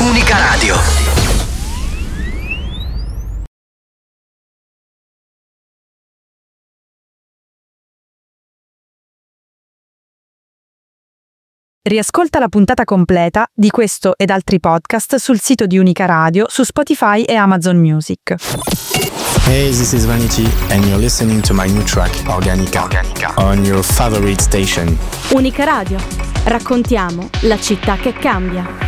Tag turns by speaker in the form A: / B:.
A: Unica Radio.
B: Riascolta la puntata completa di questo ed altri podcast sul sito di Unica Radio, su Spotify e Amazon Music.
C: Hey, this is Vanity and you're listening to my new track, Organica, on your favorite station.
D: Unica Radio. Raccontiamo la città che cambia.